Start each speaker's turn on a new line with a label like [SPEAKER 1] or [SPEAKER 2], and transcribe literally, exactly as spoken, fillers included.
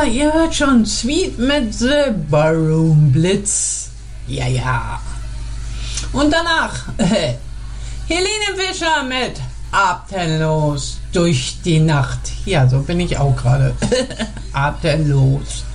[SPEAKER 1] Ihr hört schon Sweet mit The Ballroom Blitz. Ja, ja. Und danach äh, Helene Fischer mit Atemlos durch die Nacht. Ja, so bin ich auch gerade. Atemlos.